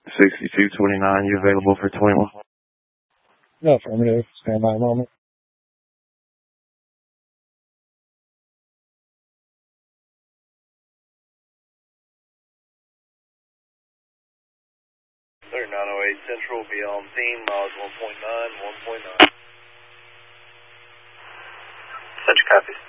6229, you available for 21? No, affirmative. Stand by a moment. Clear 908 Central, be on scene, miles 1.9, 1.9. Such copies.